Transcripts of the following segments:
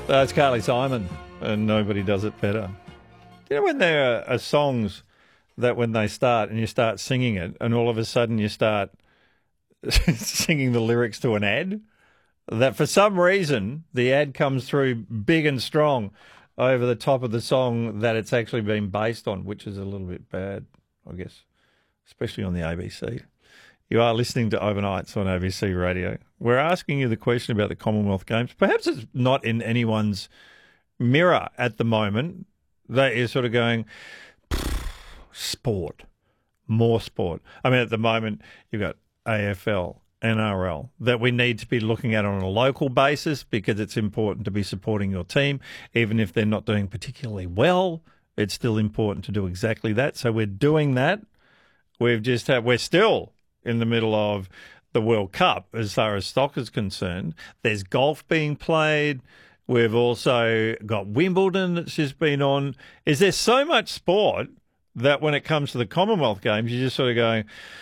It's Carly Simon, and nobody does it better. You know when there are songs that when they start and you start singing it, and all of a sudden you start singing the lyrics to an ad? That for some reason the ad comes through big and strong over the top of the song that it's actually been based on, which is a little bit bad, I guess, especially on the ABC. You are listening to Overnights on ABC Radio. We're asking you the question about the Commonwealth Games. Perhaps it's not in anyone's mirror at the moment. They are sort of going, sport, more sport. I mean, at the moment, you've got AFL, NRL, that we need to be looking at on a local basis because it's important to be supporting your team. Even if they're not doing particularly well, it's still important to do exactly that. So we're doing that. We're still in the middle of the World Cup as far as soccer is concerned. There's golf being played. We've also got Wimbledon that's just been on. Is there so much sport that when it comes to the Commonwealth Games, you're just sort of going,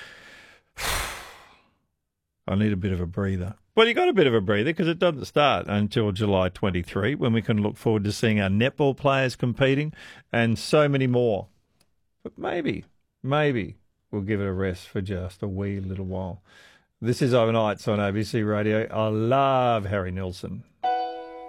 I need a bit of a breather. Well, you got a bit of a breather because it doesn't start until July 23, when we can look forward to seeing our netball players competing and so many more. But maybe we'll give it a rest for just a wee little while. This is Overnights on ABC Radio. I love Harry Nilsson.